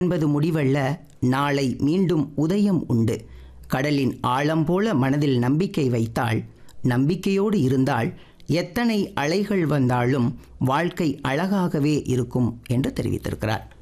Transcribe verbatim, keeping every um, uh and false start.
என்பது முடிவல்ல, நாளை மீண்டும் உதயம் உண்டு. கடலின் ஆழம் போல மனதில் நம்பிக்கை வைத்தால், நம்பிக்கையோடு இருந்தால் எத்தனை அலைகள் வந்தாலும் வாழ்க்கை அழகாகவே இருக்கும் என்று தெரிவித்திருக்கிறார்.